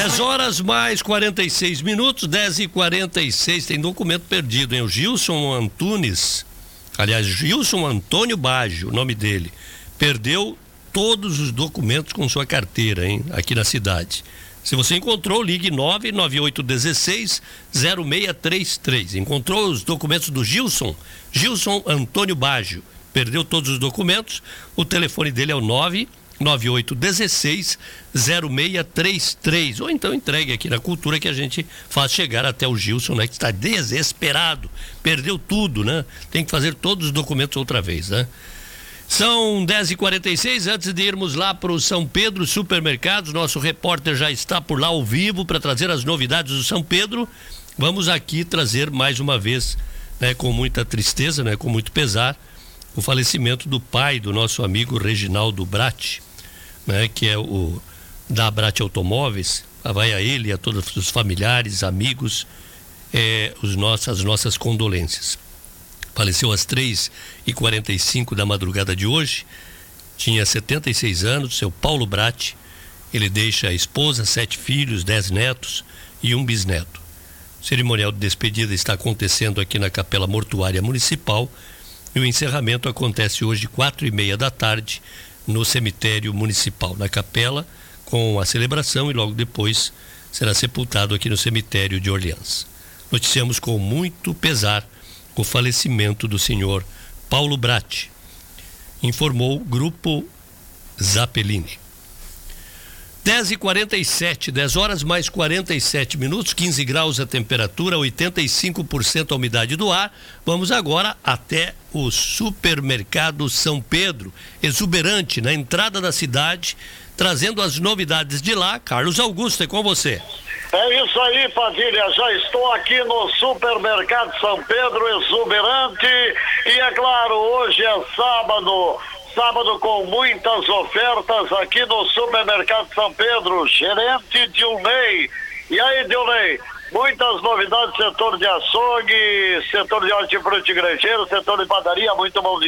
10 horas mais 46 minutos, 10h46, tem documento perdido, hein? O Gilson Antunes, aliás, Gilson Antônio Baggio, o nome dele, perdeu todos os documentos com sua carteira, hein? Aqui na cidade. Se você encontrou, ligue 99816-0633. Encontrou os documentos do Gilson Antônio Baggio, perdeu todos os documentos, o telefone dele é o 99816-0633, ou então entregue aqui na Cultura que a gente faz chegar até o Gilson, né? Que está desesperado, perdeu tudo, né? Tem que fazer todos os documentos outra vez, né? São 10h46, antes de irmos lá para o São Pedro Supermercados, nosso repórter já está por lá ao vivo para trazer as novidades do São Pedro. Vamos aqui trazer mais uma vez, né, com muita tristeza, né, com muito pesar, o falecimento do pai do nosso amigo Reginaldo Bratti, né, que é o da Bratti Automóveis. Vai a ele e a todos os familiares, amigos, as nossas condolências. Faleceu às 3h45 da madrugada de hoje, tinha 76 anos, seu Paulo Bratti. Ele deixa a esposa, 7 filhos, 10 netos e um bisneto. O cerimonial de despedida está acontecendo aqui na Capela Mortuária Municipal e o encerramento acontece hoje 4h30 da tarde no cemitério municipal, na capela, com a celebração, e logo depois será sepultado aqui no cemitério de Orleans. Noticiamos com muito pesar o falecimento do senhor Paulo Bratti, informou o Grupo Zappellini. 10h47, 10 horas mais 47 minutos, 15 graus a temperatura, 85% a umidade do ar. Vamos agora até o Supermercado São Pedro, exuberante na entrada da cidade, trazendo as novidades de lá. Carlos Augusto, é com você. É isso aí, Padilha, já estou aqui no Supermercado São Pedro, exuberante, e é claro, hoje é sábado com muitas ofertas aqui no Supermercado São Pedro, gerente Dilnei. E aí, Dilnei, muitas novidades, setor de açougue, setor de hortifruti granjeiro, setor de padaria, muito bom dia.